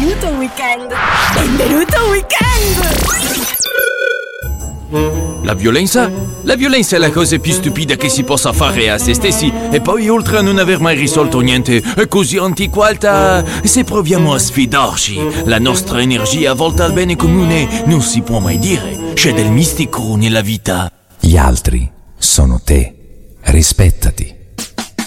Benvenuto al weekend! Benvenuto al weekend! La violenza? La violenza è la cosa più stupida che si possa fare a se stessi, e poi oltre a non aver mai risolto niente, è così antiquata. Se proviamo a sfidarci, la nostra energia volta al bene comune non si può mai dire. C'è del mistico nella vita. Gli altri sono te. Rispettati.